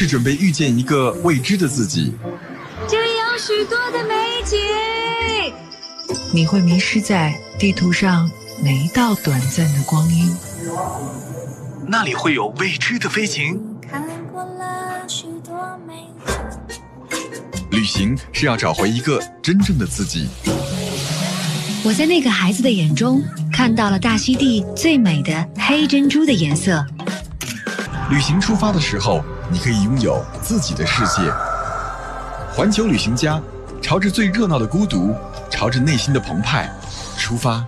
是准备遇见一个未知的自己。 这里有许多的美景， 你会迷失在地图上每一道短暂的光阴。 那里会有未知的飞行。 看过了许多美景。 旅行是要找回一个真正的自己。 我在那个孩子的眼中看到了大溪地最美的黑珍珠的颜色。 旅行出发的时候，你可以拥有自己的世界。环球旅行家，朝着最热闹的孤独，朝着内心的澎湃出发。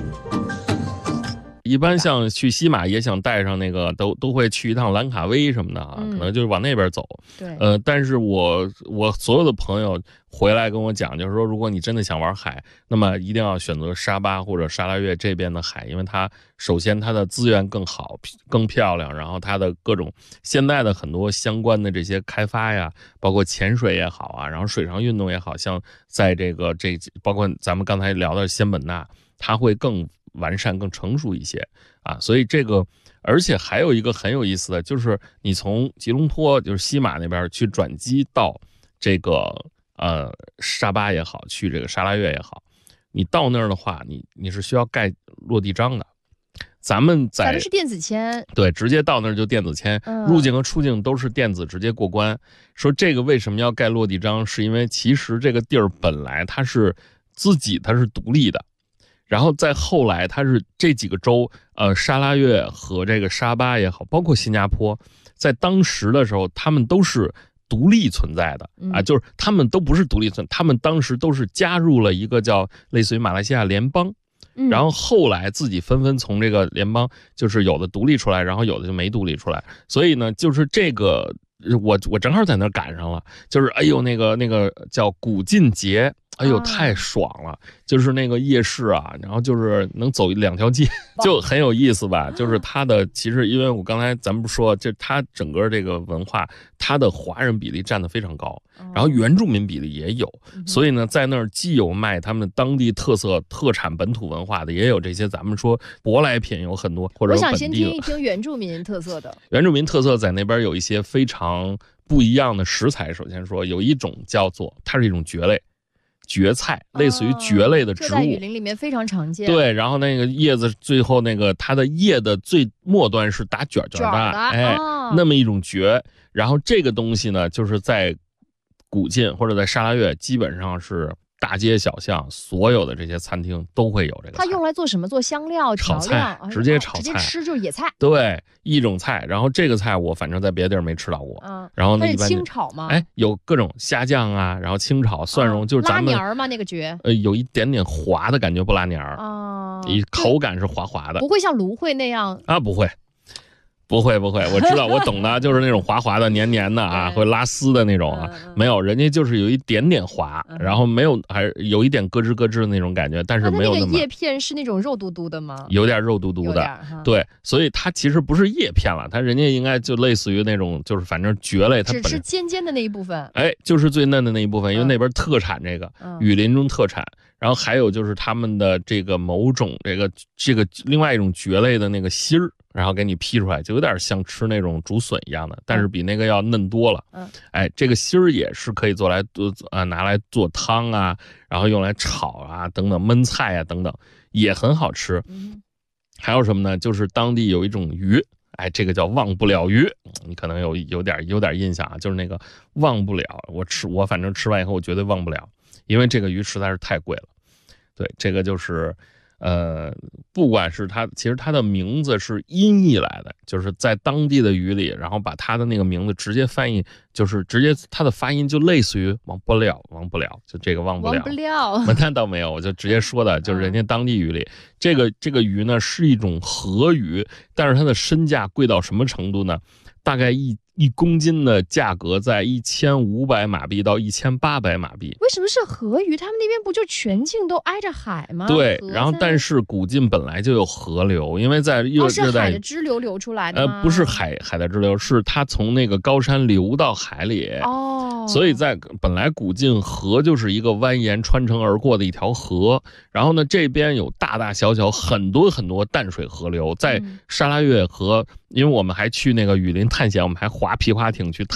一般像去西马也想带上那个都会去一趟兰卡威什么的啊，可能就是往那边走。 对， 但是我所有的朋友回来跟我讲，就是说如果你真的想玩海，那么一定要选择沙巴或者沙拉越这边的海，因为它首先它的资源更好、更漂亮，然后它的各种现在的很多相关的这些开发呀，包括潜水也好啊，然后水上运动也好，像在包括咱们刚才聊的仙本那，它会更完善更成熟一些啊，所以而且还有一个很有意思的，就是你从吉隆坡就是西马那边去转机到这个沙巴也好，去这个沙拉越也好，你到那儿的话，你是需要盖落地章的。咱们是电子签， 对，直接到那儿就电子签，入境和出境都是电子直接过关。说这个为什么要盖落地章，是因为其实这个地儿本来它是独立的。然后再后来，它是这几个州，沙拉越和这个沙巴也好，包括新加坡，在当时的时候，他们都是独立存在的啊，就是他们都不是独立存在，他们当时都是加入了一个叫类似于马来西亚联邦，然后后来自己纷纷从这个联邦，就是有的独立出来，然后有的就没独立出来，所以呢，就是这个我正好在那儿赶上了，就是哎呦那个叫古晋节。哎呦，太爽了！就是那个夜市啊，然后就是能走2条街，就很有意思吧。就是它的其实，因为我刚才咱们不说，就它整个这个文化，它的华人比例占得非常高，然后原住民比例也有，所以呢，在那儿既有卖他们当地特色特产本土文化的，也有这些咱们说舶来品有很多，或者我想先听一听原住民特色的。 原住民特色在那边有一些非常不一样的食材。首先说，有一种叫做它是一种蕨菜，类似于蕨类的植物， 在雨林里面非常常见。 对，然后那个叶子最后它的叶的最末端是打卷的，那么一种蕨。然后这个东西呢，就是在古晋或者在沙拉越，基本上是大街小巷所有的这些餐厅都会有这个菜。 它用来做什么？做香料、 炒菜，直接炒菜， 直接吃就是野菜。 对，一种菜。然后这个菜我反正在别的地儿没吃到过。然后呢，一般清炒吗？ 有各种虾酱啊，然后清炒、蒜蓉，就是咱们拉黏儿吗？那个蕨？ 有一点点滑的感觉，不拉黏儿口感是滑滑的， 不会像芦荟那样啊，不会，我知道，我懂的，就是那种滑滑的、黏黏的啊，会拉丝的那种啊，没有，人家就是有一点点滑，然后没有，还有一点咯吱咯吱的那种感觉，但是没有那么。 那个叶片是那种肉嘟嘟的吗？ 有点肉嘟嘟的，对，所以它其实不是叶片了，它人家应该就类似于那种，就是反正蕨类，它只是尖尖的那一部分， 就是最嫩的那一部分，因为那边特产这个，雨林中特产。然后还有就是他们的这个某种这个另外一种蕨类的那个芯儿，然后给你劈出来，就有点像吃那种竹笋一样的，但是比那个要嫩多了。这个芯儿也是可以拿来做汤啊，然后用来炒啊等等，焖菜啊等等，也很好吃。还有什么呢？就是当地有一种鱼，这个叫忘不了鱼，你可能有点印象啊，就是那个忘不了，我反正吃完以后我绝对忘不了。因为这个鱼实在是太贵了，对，这个就是不管是其实它的名字是音译来的，就是在当地的语里，然后把它的那个名字直接翻译，就是直接它的发音就类似于忘不了，就这个忘不了。那倒没有，我就直接说的，就是人家当地语里，这个鱼呢是一种河鱼，但是它的身价贵到什么程度呢？大概1公斤的价格在1500马币到1800马币。 为什么是河鱼？他们那边不就全境都挨着海吗？ 对，然后但是古晋本来就有河流，因为在热带是海的支流流出来的吗？ 不是海的支流，是它从那个高山流到海里。所以在本来古晋河就是一个蜿蜒穿城而过的一条河，然后呢这边有大大小小很多很多淡水河流，在沙拉越河，因为我们还去那个雨林探险，我们还划皮划艇去